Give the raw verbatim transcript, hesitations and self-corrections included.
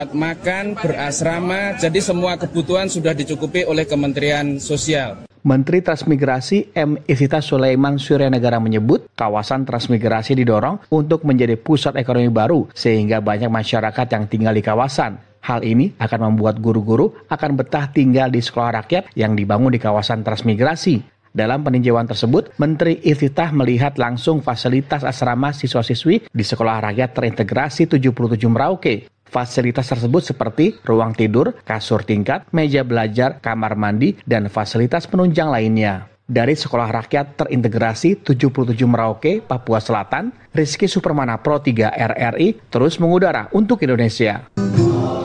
Makan, berasrama, jadi semua kebutuhan sudah dicukupi oleh Kementerian Sosial. Menteri Transmigrasi M. Iftithah Sulaiman Suryanegara menyebut kawasan transmigrasi didorong untuk menjadi pusat ekonomi baru sehingga banyak masyarakat yang tinggal di kawasan. Hal ini akan membuat guru-guru akan betah tinggal di sekolah rakyat yang dibangun di kawasan transmigrasi. Dalam peninjauan tersebut, Menteri Iftithah melihat langsung fasilitas asrama siswa-siswi di sekolah rakyat terintegrasi tujuh puluh tujuh Merauke. Fasilitas tersebut seperti ruang tidur, kasur tingkat, meja belajar, kamar mandi, dan fasilitas penunjang lainnya. Dari Sekolah Rakyat Terintegrasi tujuh puluh tujuh Merauke, Papua Selatan, Rizky Supermana Pro tiga R R I terus mengudara untuk Indonesia.